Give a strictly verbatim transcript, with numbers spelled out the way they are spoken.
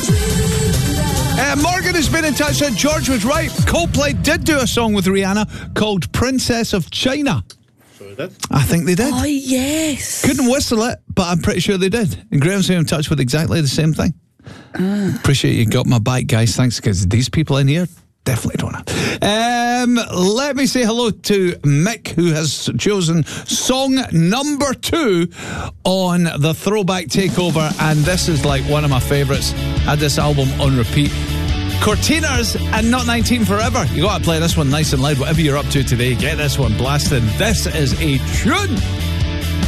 Uh, Morgan has been in touch, said George was right. Coldplay did do a song with Rihanna called Princess of China. So they did? I think they did. Oh, yes. Couldn't whistle it, but I'm pretty sure they did. And Graham's been in touch with exactly the same thing. Ah. Appreciate you got my back, guys. Thanks, because these people in here definitely don't have. Um, let me say hello to Mick, who has chosen song number two on the Throwback Takeover, and this is like one of my favourites. I had this album on repeat. Cortinas and Not nineteen Forever. You got to play this one nice and loud. Whatever you're up to today, get this one blasted. This is a tune.